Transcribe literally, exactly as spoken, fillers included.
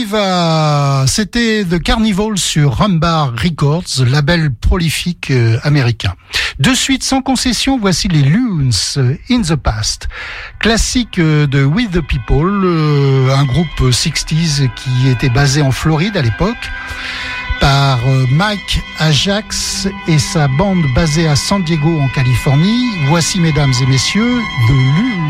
y va. C'était The Carnival sur Rumbar Records, label prolifique euh, américain. De suite, sans concession, voici les Loons, euh, In the Past. Classique euh, de We the People, euh, un groupe soixante qui était basé en Floride à l'époque, par euh, Mike Ajax et sa bande basée à San Diego en Californie. Voici, mesdames et messieurs, The Loons.